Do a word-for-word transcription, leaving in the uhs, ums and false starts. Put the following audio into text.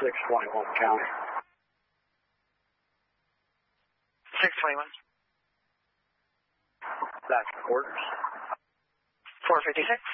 six twenty-one county. six twenty-one. That's quarters. four fifty-six.